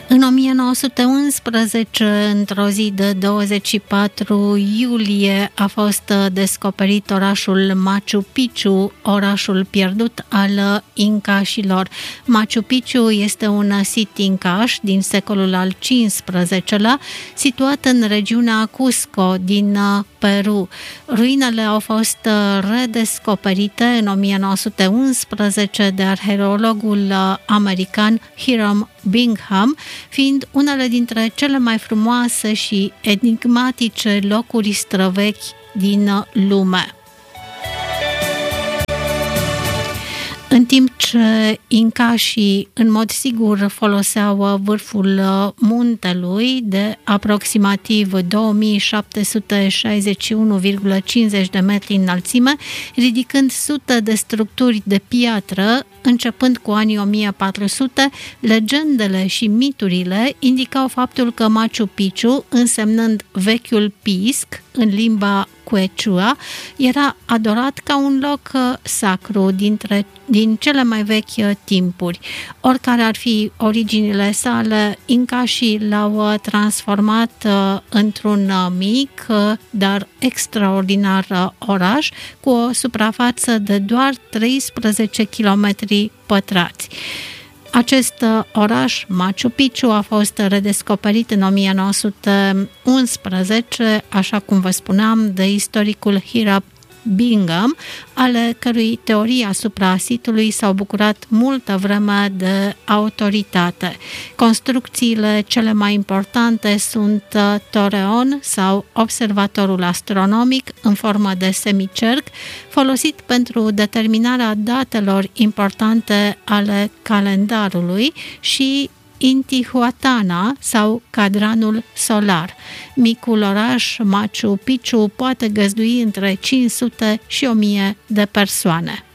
În 1911, într-o zi de 24 iulie, a fost descoperit orașul Machu Picchu, orașul pierdut al incașilor. Machu Picchu este un sit incaș din secolul al XV-lea, situat în regiunea Cusco din Peru. Ruinele au fost redescoperite în 1911 de arheologul american Hiram Bingham, fiind unele dintre cele mai frumoase și enigmatice locuri străvechi din lume. În timp ce incașii în mod sigur foloseau vârful muntelui de aproximativ 2761,50 de metri înălțime, ridicând sute de structuri de piatră, începând cu anii 1400, legendele și miturile indicau faptul că Machu Picchu, însemnând vechiul pisc în limba Quechua, era adorat ca un loc sacru din cele mai vechi timpuri. Oricare ar fi originile sale, incașii l-au transformat într-un mic, dar extraordinar oraș, cu o suprafață de doar 13 km pătrați. Acest oraș, Machu Picchu, a fost redescoperit în 1911, așa cum vă spuneam, de istoricul Hiram Bingham, ale cărui teorii asupra sitului s-au bucurat multă vreme de autoritate. Construcțiile cele mai importante sunt Toreon sau observatorul astronomic în formă de semicerc, folosit pentru determinarea datelor importante ale calendarului, și Intihuatana sau cadranul solar. Micul oraș Machu Picchu poate găzdui între 500 și 1000 de persoane.